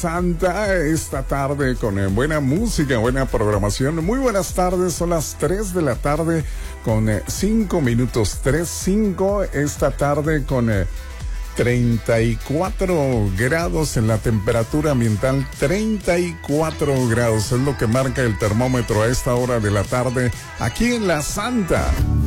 Santa esta tarde con buena música, buena programación. Muy buenas tardes, son las 3 de la tarde con 5 minutos, 3:05 esta tarde con 34 grados en la temperatura ambiental, 34 grados es lo que marca el termómetro a esta hora de la tarde aquí en La Santa.